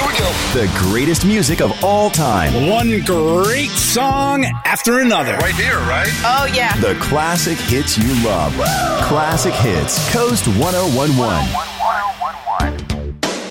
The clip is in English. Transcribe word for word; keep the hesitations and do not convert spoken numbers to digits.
Here we go. The greatest music of all time. One great song after another. Right here, right? Oh, yeah. The classic hits you love. Classic Hits, Coast one oh one one.